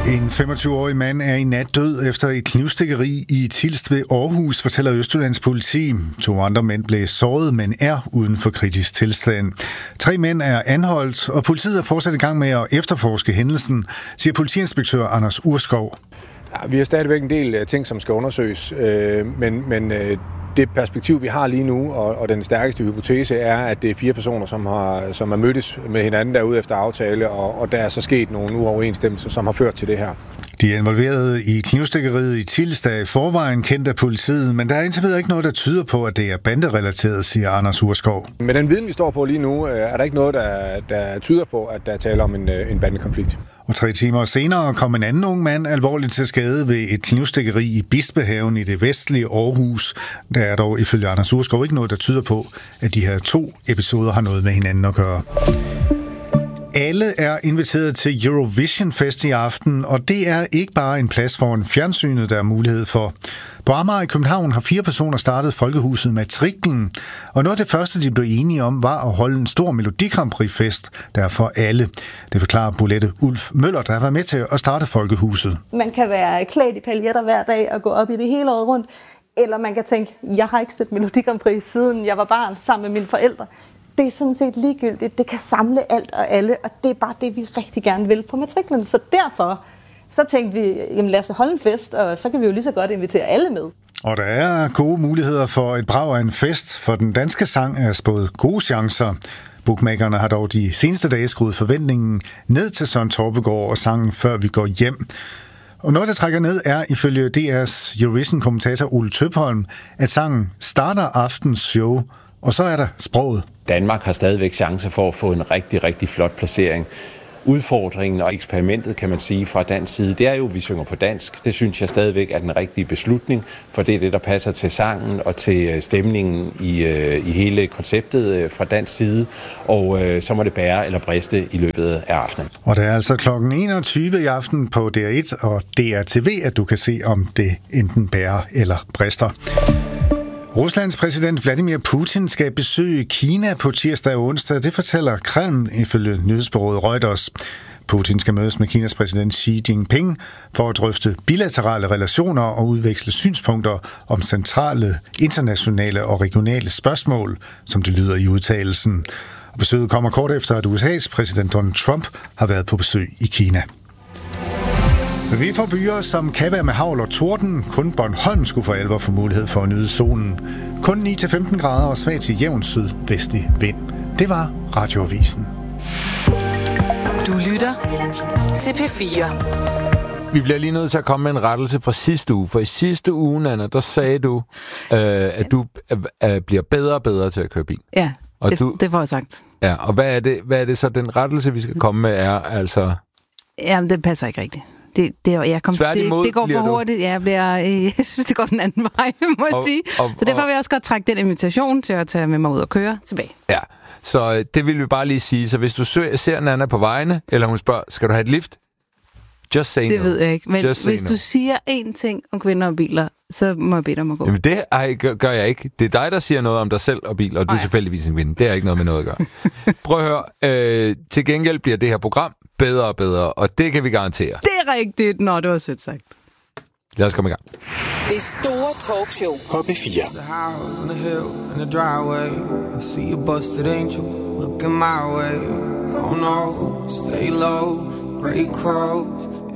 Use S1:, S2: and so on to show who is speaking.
S1: En 25-årig mand er i nat død efter et knivstikkeri i Tilst ved Aarhus, fortæller Østjyllands politi. 2 andre mænd blev såret, men er uden for kritisk tilstand. 3 mænd er anholdt, og politiet er fortsat i gang med at efterforske hændelsen, siger politiinspektør Anders Urskov.
S2: Ja, vi har stadigvæk en del ting, som skal undersøges, men det perspektiv, vi har lige nu, og den stærkeste hypotese er, at det er 4 personer, som har mødtes med hinanden derude efter aftale, og der er så sket nogle uoverensstemmelser, som har ført til det her.
S1: De er involveret i knivstikkeriet i Tilst, der er i forvejen kendt af politiet, men der er indtil videre ikke noget, der tyder på, at det er banderelateret, siger Anders Urskov.
S2: Med den viden, vi står på lige nu, er der ikke noget, der tyder på, at der er tale om en bandekonflikt.
S1: Og 3 timer senere kom en anden ung mand alvorligt til skade ved et knivstikkeri i Bispehaven i det vestlige Aarhus. Der er dog ifølge Anders Urskov ikke noget, der tyder på, at de her 2 episoder har noget med hinanden at gøre. Alle er inviteret til Eurovision Fest i aften, og det er ikke bare en plads foran fjernsynet, der er mulighed for. På Amager i København har 4 personer startet Folkehuset Matriklen, og noget af det første, de blev enige om, var at holde en stor Melodi Grand Prix-fest, der er for alle. Det forklarer Bolette Ulf Møller, der har været med til at starte Folkehuset.
S3: Man kan være klædt i paljetter hver dag og gå op i det hele året rundt, eller man kan tænke, jeg har ikke set Melodi Grand Prix siden jeg var barn sammen med mine forældre. Det er sådan set ligegyldigt. Det kan samle alt og alle, og det er bare det, vi rigtig gerne vil på Matriklen. Så derfor så tænkte vi, jamen lad os holde en fest, og så kan vi jo lige så godt invitere alle med.
S1: Og der er gode muligheder for et brag af en fest, for den danske sang er spået gode chancer. Bookmakerne har dog de seneste dage skruet forventningen ned til Søren Torpegaard og sangen Før vi går hjem. Og noget, der trækker ned, er ifølge DR's Eurovision-kommentator Ole Tøpholm, at sangen starter aftens show, og så er der sproget.
S4: Danmark har stadigvæk chance for at få en rigtig, rigtig flot placering. Udfordringen og eksperimentet, kan man sige, fra dansk side, det er jo, at vi synger på dansk. Det synes jeg stadigvæk er den rigtige beslutning, for det er det, der passer til sangen og til stemningen i hele konceptet fra dansk side. Og så må det bære eller briste i løbet af aftenen.
S1: Og det er altså kl. 21 i aften på DR1 og DRTV, at du kan se, om det enten bærer eller brister. Ruslands præsident Vladimir Putin skal besøge Kina på tirsdag og onsdag. Det fortæller Kreml ifølge nyhedsbureauet Reuters. Putin skal mødes med Kinas præsident Xi Jinping for at drøfte bilaterale relationer og udveksle synspunkter om centrale, internationale og regionale spørgsmål, som det lyder i udtalelsen. Og besøget kommer kort efter, at USA's præsident Donald Trump har været på besøg i Kina. Vi får byer, som kan være med hagl og torden. Kun Bornholm skulle for alvor få mulighed for at nyde solen. Kun 9-15 grader og svag til jævn sydvestlig vind. Det var Radioavisen.
S5: Du lytter til P4.
S6: Vi bliver lige nødt til at komme med en rettelse fra sidste uge. For i sidste uge, Anna, der sagde du, at du bliver bedre og bedre til at køre bil.
S7: Ja,
S6: og
S7: det får jeg sagt.
S6: Ja, og hvad er det så, den rettelse, vi skal komme med, er altså...
S7: Jamen, det passer ikke rigtigt. Det går for hurtigt. Jeg synes, det går den anden vej, må jeg sige. Så derfor vil jeg også godt trække den invitation til at tage med mig ud og køre tilbage.
S6: Ja, så det vil vi bare lige sige. Så hvis du ser Nana på vejene, eller hun spørger, skal du have et lift? Just say no.
S7: Det ved jeg ikke, men hvis du siger én ting om kvinder og biler, så må jeg bede dig om at gå.
S6: Jamen det gør jeg ikke. Det er dig, der siger noget om dig selv og biler, og du er selvfølgelig en kvinde. Det har ikke noget med noget at gøre. Prøv at høre. Til gengæld bliver det her program bedre og bedre, og det kan vi garantere.
S7: Det er rigtigt. Nå, det var sødt sagt.
S6: Lad os komme i gang.
S5: Det store talkshow
S8: på P4. Great crows,